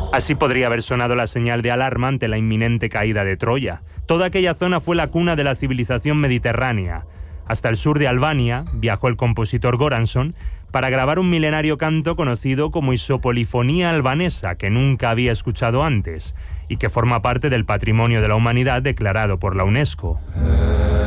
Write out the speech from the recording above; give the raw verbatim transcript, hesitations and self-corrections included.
Así podría haber sonado la señal de alarma ante la inminente caída de Troya. Toda aquella zona fue la cuna de la civilización mediterránea. Hasta el sur de Albania viajó el compositor Goranson para grabar un milenario canto conocido como isopolifonía albanesa, que nunca había escuchado antes y que forma parte del Patrimonio de la Humanidad declarado por la UNESCO.